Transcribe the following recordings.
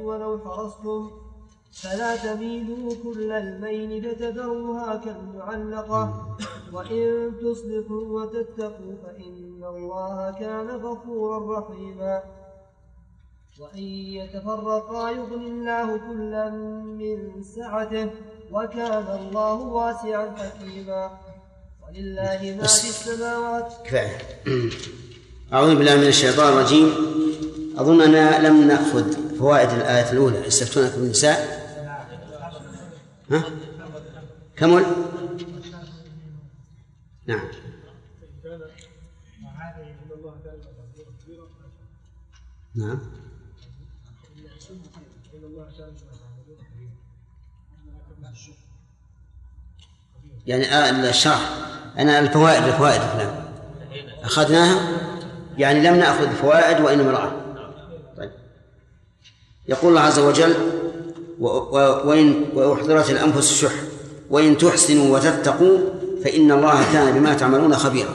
ولو حرصتم فلا تميلوا كل الميل فتذروها كالمعلقة وإن تصلحوا وتتقوا فإن الله كان غفورا رحيما وإن يتفرقا يغني الله كلا من سعته وكان الله واسعا حكيما ولله ما في السماوات. كفاية. أعوذ بالله من الشيطان الرجيم. أظن أننا لم نأخذ فوائد الآية الأولى يستفتونك بالنساء. ها؟ كمل. نعم. نعم. يعني الشرح أنا الفوائد الكلام أخذناها، يعني لم نأخذ فوائد وإنما رأى. طيب. يقول الله عز وجل: وإن أحضرت الأنفس الشح وإن تحسنوا وتتقوا فإن الله كان بما تعملون خبيرا.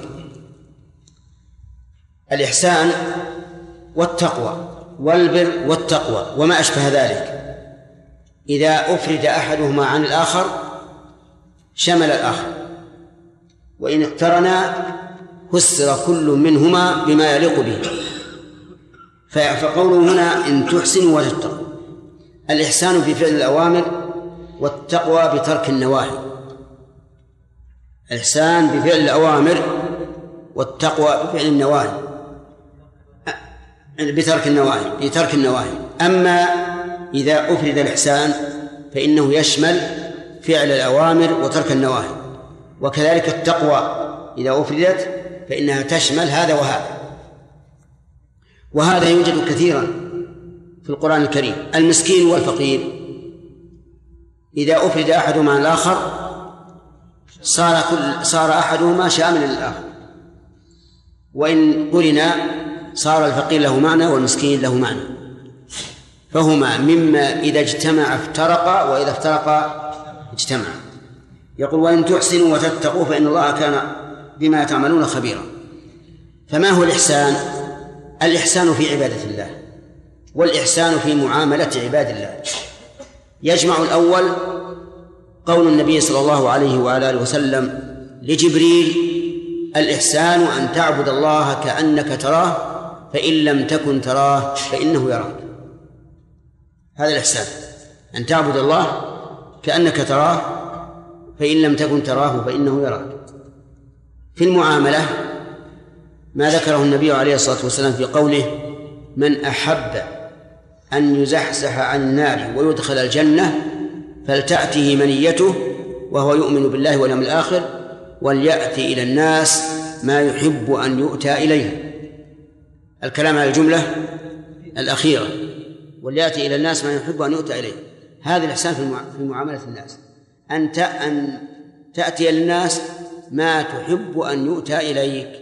الإحسان والتقوى والبر والتقوى وما أشبه ذلك إذا أفرد أحدهما عن الآخر شمل الآخر، وإن اقترنا فسر كل منهما بما يليق به. فقوله هنا إن تحسنوا وتتقوا، الإحسان في فعل الأوامر والتقوى بترك النواهي. الإحسان بفعل الأوامر والتقوى بفعل النواهي، بترك النواهي. أما إذا أفرد الإحسان فإنه يشمل فعل الأوامر وترك النواهي، وكذلك التقوى إذا أفردت فإنها تشمل هذا وهذا. وهذا يوجد كثيرا في القرآن الكريم. المسكين والفقير إذا أفرد أحدهما عن الآخر صار أحدهما شاملا للآخر، وإن قرنا صار الفقير له معنى والمسكين له معنى، فهما مما إذا اجتمع افترقا وإذا افترقا اجتمع. يقول: وإن تحسنوا وتتقوا فإن الله كان بما تعملون خبيرا. فما هو الإحسان؟ الإحسان في عبادة الله، والإحسان في معاملة عباد الله. يجمع الأول قول النبي صلى الله عليه وآله وسلم لجبريل: الإحسان أن تعبد الله كأنك تراه فإن لم تكن تراه فإنه يراك. هذا الإحسان، أن تعبد الله كأنك تراه فإن لم تكن تراه فإنه يراك. في المعاملة ما ذكره النبي عليه الصلاة والسلام في قوله: من أحب أن يزحزح عن النار ويدخل الجنة فلتأته منيته وهو يؤمن بالله واليوم الآخر وليأتي إلى الناس ما يحب أن يؤتى إليه. الكلام على الجملة الأخيرة: وليأتي إلى الناس ما يحب أن يؤتى إليه. هذا الإحسان في معاملة الناس، أن تأتي للناس ما تحب أن يؤتى إليك،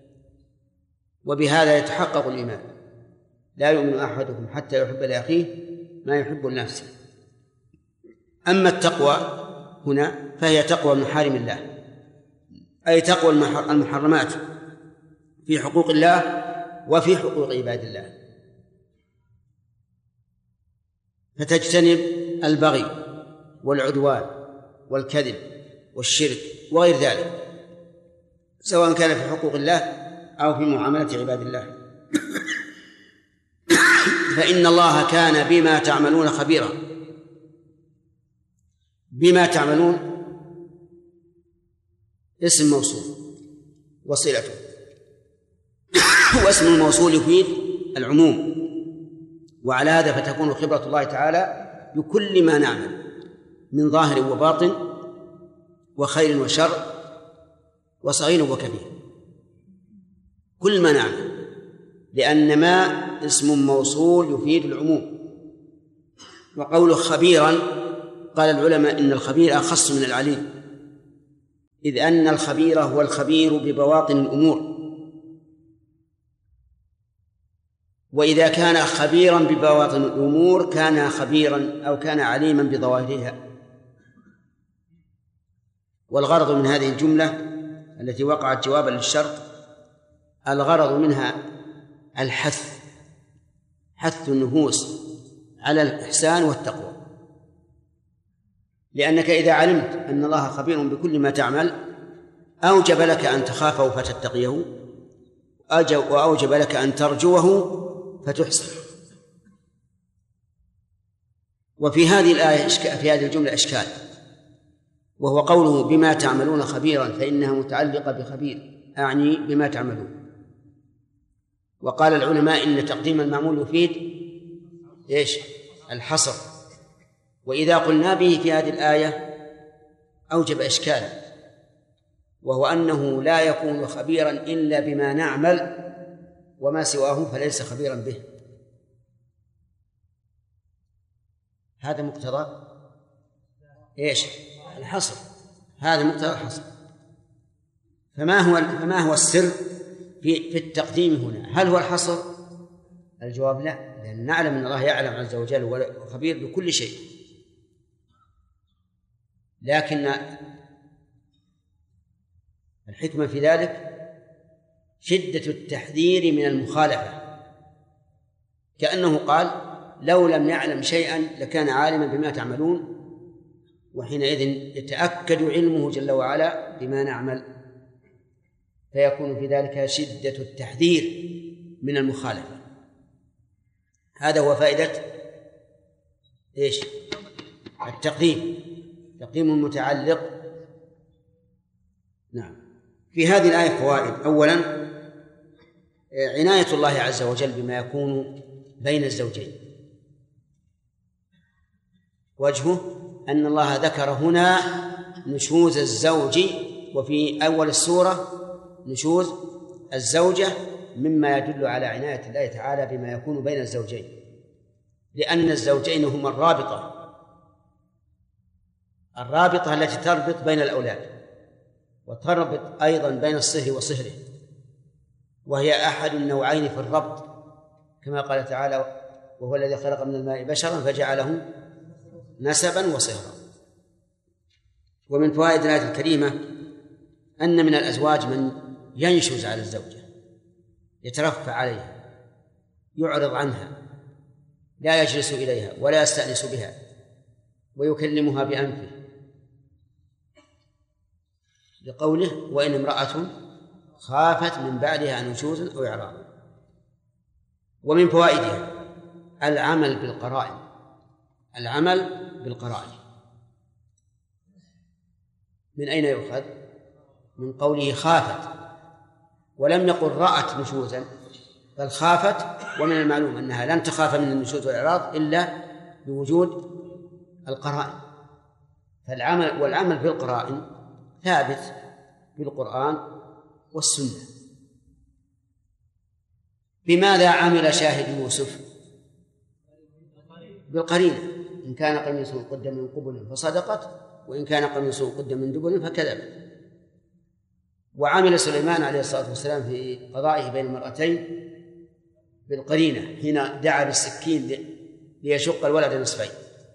وبهذا يتحقق الإيمان. لا يؤمن أحدكم حتى يحب لأخيه ما يحب لنفسه. أما التقوى هنا فهي تقوى محارم الله، أي تقوى المحرمات في حقوق الله وفي حقوق عباد الله، فتجتنب البغي والعدوان والكذب والشرك وغير ذلك، سواء كان في حقوق الله أو في معاملة عباد الله. فإن الله كان بما تعملون خبيرا. بما تعملون اسم موصول وصلته، واسم الموصول يفيد العموم، وعلى هذا فتكون خبرة الله تعالى بكل ما نعمل من ظاهر وباطن وخير وشر وصغير وكبير، كل ما نعمل، لأن ما اسم موصول يفيد العموم. وقوله خبيرا قال العلماء إن الخبير أخص من العليم، إذ أن الخبير هو الخبير ببواطن الأمور، وإذا كان خبيرا ببواطن الأمور كان خبيرا أو كان عليما بظواهرها. والغرض من هذه الجملة التي وقعت جوابا للشرط، الغرض منها الحث، حث النفوس على الإحسان والتقوى، لأنك إذا علمت أن الله خبير بكل ما تعمل أوجب لك أن تخافه فتتقيه، وأوجب لك أن ترجوه فتحسن. وفي هذه الآية في هذه الجملة إشكال، وهو قوله بما تعملون خبيرا، فإنها متعلقة بخبير، أعني بما تعملون. وقال العلماء إن تقديم المعمول يفيد إيش؟ الحصر، وإذا قلنا به في هذه الآية أوجب إشكالا، وهو أنه لا يكون خبيرا إلا بما نعمل، وما سواه فليس خبيرا به. هذا مقتضى إيش؟ الحصر، هذا مقتضى الحصر. فما هو السر في التقديم هنا؟ هل هو الحصر؟ الجواب لا، لأن نعلم أن الله يعلم عز وجل وخبير بكل شيء، لكن الحكمة في ذلك شدة التحذير من المخالفة، كأنه قال لو لم يعلم شيئا لكان عالما بما تعملون، وحينئذ يتأكد علمه جل وعلا بما نعمل، فيكون في ذلك شدة التحذير من المخالفة. هذا هو فائدة إيش؟ التقديم، تقديم المتعلق. نعم. في هذه الآية فوائد. أولا عناية الله عز وجل بما يكون بين الزوجين، وجهه أن الله ذكر هنا نشوز الزوج، وفي أول السورة نشوز الزوجة، مما يدل على عناية الله تعالى بما يكون بين الزوجين، لأن الزوجين هما الرابطة التي تربط بين الأولاد، وتربط أيضا بين الصهر وصهره، وهي أحد النوعين في الربط، كما قال تعالى وهو الذي خلق من الماء بشرا فجعله نسبا وصهرا. ومن فوائد الآية الكريمة أن من الأزواج من ينشز على الزوجة، يترفع عليها، يعرض عنها، لا يجلس إليها ولا يستأنس بها، ويكلمها بأنفه، لقوله وإن امرأة خافت من بعدها نشوزا أو إعراضا. ومن فوائدها العمل بالقرائن. من أين يؤخذ؟ من قوله خافت، ولم يقل رأت نشوزا، بل خافت، ومن المعلوم أنها لن تخاف من النشوز والإعراض إلا بوجود القرائن. والعمل بالقرائن ثابت بالقرآن والسنة. بماذا عمل شاهد يوسف؟ بالقرينة، إن كان قميصه قد من قبل فصدقت، وإن كان قميصه قد من دبر فكذبت. وعمل سليمان عليه الصلاة والسلام في قضائه بين المرأتين بالقرينة، حين دعا بالسكين ليشق الولد نصفين،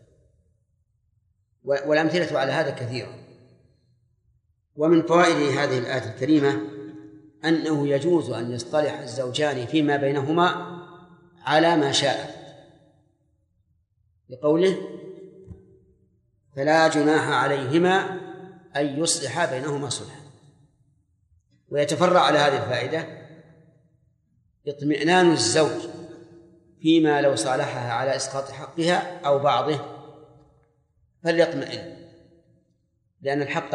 والأمثلة على هذا كثيرة. ومن فوائد هذه الآية الكريمة أنه يجوز أن يصطلح الزوجان فيما بينهما على ما شاء، لقوله فلا جناح عليهما أن يصلحا بينهما صلحا. ويتفرع على هذه الفائدة اطمئنان الزوج فيما لو صالحها على إسقاط حقها أو بعضه فليطمئن، لأن الحق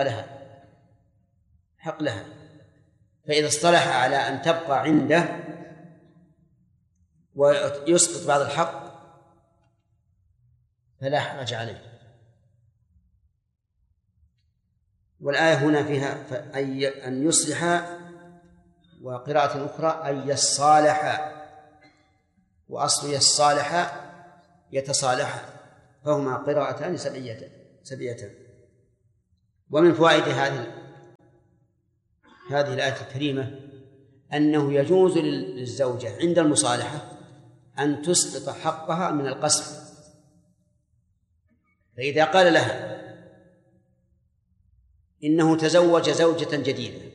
لها، فإذا اصطلح على أن تبقى عنده ويسقط بعض الحق فلا حرج عليه. والآية هنا فيها أن يصلح، وقراءة أخرى أن يصالح، وأصل يصالح يتصالح، فهما قراءتان سبيتان. ومن فوائد هذه الآية الكريمة أنه يجوز للزوجة عند المصالحة أن تسقط حقها من القسم، فإذا قال لها إنه تزوج زوجة جديدة